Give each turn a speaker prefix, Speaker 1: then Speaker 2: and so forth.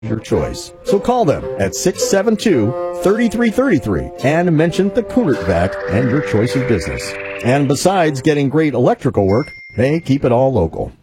Speaker 1: your choice. So call them at 672-3333 and mention the Kunert Vet and your choice of business. And besides getting great electrical work, they keep it all local.